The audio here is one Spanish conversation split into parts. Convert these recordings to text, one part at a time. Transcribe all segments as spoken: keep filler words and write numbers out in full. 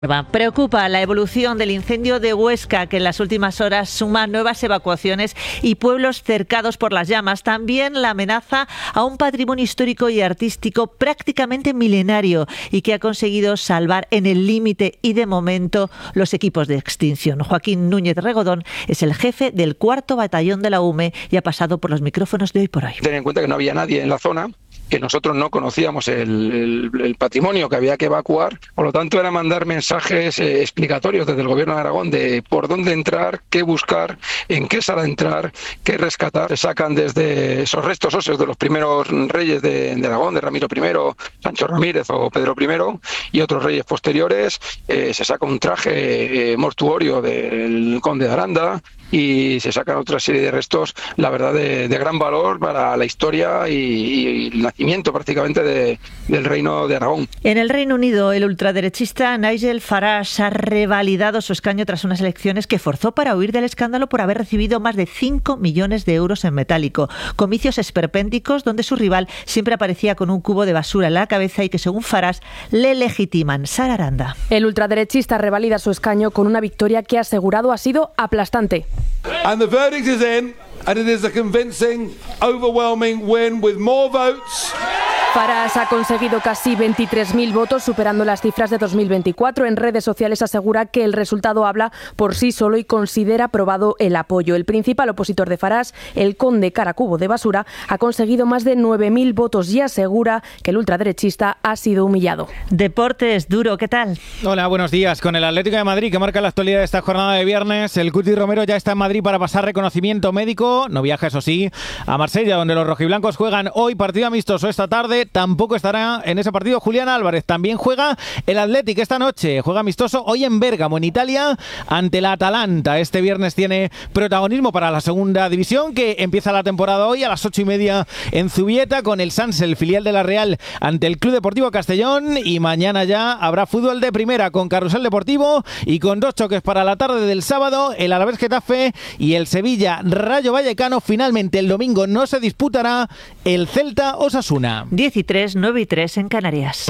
Preocupa la evolución del incendio de Huesca, que en las últimas horas suma nuevas evacuaciones y pueblos cercados por las llamas. También la amenaza a un patrimonio histórico y artístico prácticamente milenario y que ha conseguido salvar en el límite y de momento los equipos de extinción. Joaquín Núñez Regodón es el jefe del cuarto batallón de la U M E y ha pasado por los micrófonos de Hoy por Hoy. Ten en cuenta que no había nadie en la zona, que nosotros no conocíamos el, el, el patrimonio que había que evacuar, por lo tanto era mandar mensajes eh, explicatorios desde el Gobierno de Aragón de por dónde entrar, qué buscar, en qué sala entrar, qué rescatar. Se sacan desde esos restos óseos de los primeros reyes de, de Aragón, de Ramiro primero, Sancho Ramírez o Pedro primero y otros reyes posteriores, eh, se saca un traje eh, mortuorio del conde de Aranda, y se sacan otra serie de restos, la verdad, de, de gran valor para la historia y, y el nacimiento prácticamente de, del Reino de Aragón. En el Reino Unido, el ultraderechista Nigel Farage ha revalidado su escaño tras unas elecciones que forzó para huir del escándalo por haber recibido más de cinco millones de euros en metálico. Comicios esperpénticos donde su rival siempre aparecía con un cubo de basura en la cabeza y que, según Farage, le legitiman. Sara Aranda. El ultraderechista revalida su escaño con una victoria que ha asegurado ha sido aplastante. And the verdict is in, and it is a convincing, overwhelming win with more votes. Farage ha conseguido casi veintitrés mil votos, superando las cifras de dos mil veinticuatro. En redes sociales asegura que el resultado habla por sí solo y considera aprobado el apoyo. El principal opositor de Farage, el conde Caracubo de Basura, ha conseguido más de nueve mil votos y asegura que el ultraderechista ha sido humillado. Deportes, Duro, ¿qué tal? Hola, buenos días. Con el Atlético de Madrid, que marca la actualidad de esta jornada de viernes, el Cuti Romero ya está en Madrid para pasar reconocimiento médico. No viaja, eso sí, a Marsella, donde los rojiblancos juegan hoy partido amistoso esta tarde. Tampoco estará en ese partido Julián Álvarez. También juega el Athletic esta noche. Juega amistoso hoy en Bérgamo, en Italia, ante la Atalanta. Este viernes tiene protagonismo para la segunda división, que empieza la temporada hoy a las ocho y media en Zubieta, con el Sanse, el filial de la Real, ante el Club Deportivo Castellón. Y mañana ya habrá fútbol de primera con Carrusel Deportivo y con dos choques para la tarde del sábado, el Alavés Getafe y el Sevilla Rayo Vallecano. Finalmente el domingo no se disputará el Celta Osasuna. diez y tres, nueve y tres en Canarias.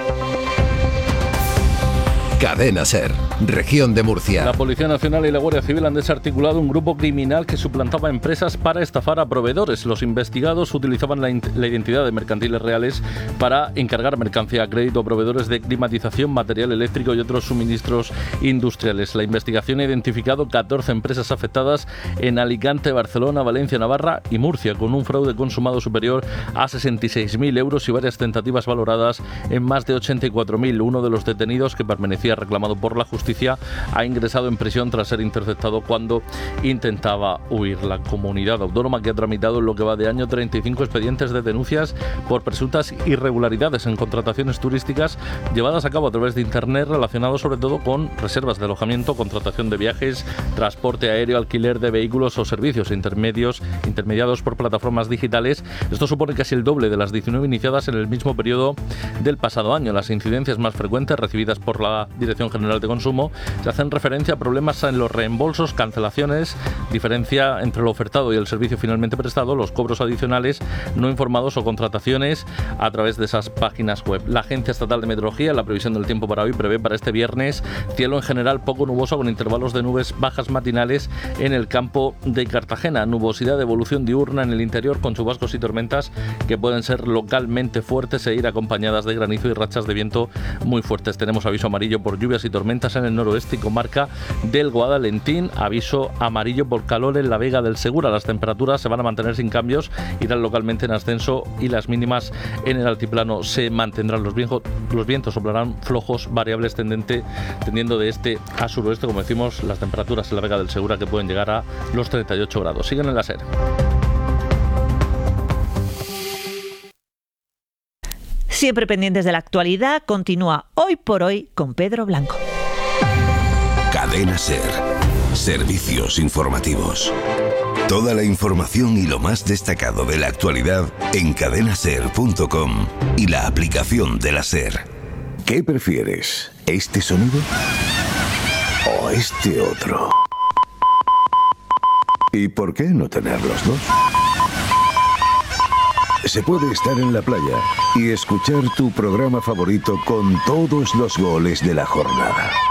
Cadena SER, Región de Murcia. La Policía Nacional y la Guardia Civil han desarticulado un grupo criminal que suplantaba empresas para estafar a proveedores. Los investigados utilizaban la, la identidad de mercantiles reales para encargar mercancía a crédito a proveedores de climatización, material eléctrico y otros suministros industriales. La investigación ha identificado catorce empresas afectadas en Alicante, Barcelona, Valencia, Navarra y Murcia, con un fraude consumado superior a sesenta y seis mil euros y varias tentativas valoradas en más de ochenta y cuatro mil. Uno de los detenidos, que permanecía reclamado por la justicia, ha ingresado en prisión tras ser interceptado cuando intentaba huir. La comunidad autónoma, que ha tramitado en lo que va de año treinta y cinco expedientes de denuncias por presuntas irregularidades en contrataciones turísticas llevadas a cabo a través de internet, relacionados sobre todo con reservas de alojamiento, contratación de viajes, transporte aéreo, alquiler de vehículos o servicios intermedios intermediados por plataformas digitales. Esto supone casi el doble de las diecinueve iniciadas en el mismo periodo del pasado año. Las incidencias más frecuentes recibidas por la Dirección General de Consumo se hacen referencia a problemas en los reembolsos, cancelaciones, diferencia entre lo ofertado y el servicio finalmente prestado, los cobros adicionales no informados o contrataciones a través de esas páginas web. La Agencia Estatal de Meteorología, la previsión del tiempo para hoy, prevé para este viernes cielo en general poco nuboso, con intervalos de nubes bajas matinales en el campo de Cartagena. Nubosidad de evolución diurna en el interior, con chubascos y tormentas que pueden ser localmente fuertes e ir acompañadas de granizo y rachas de viento muy fuertes. Tenemos aviso amarillo por lluvias y tormentas en el noroeste y comarca del Guadalentín. Aviso amarillo por calor en la Vega del Segura. Las temperaturas se van a mantener sin cambios, irán localmente en ascenso y las mínimas en el altiplano se mantendrán. Los vientos, los vientos soplarán flojos, variables, tendente, tendiendo de este a suroeste. Como decimos, las temperaturas en la Vega del Segura que pueden llegar a los treinta y ocho grados. Siguen en la SER. Siempre pendientes de la actualidad, continúa Hoy por Hoy con Pedro Blanco. Cadena SER. Servicios informativos. Toda la información y lo más destacado de la actualidad en cadena ser punto com y la aplicación de la SER. ¿Qué prefieres? ¿Este sonido o este otro? ¿Y por qué no tener los dos? Se puede estar en la playa, y escuchar tu programa favorito con todos los goles de la jornada.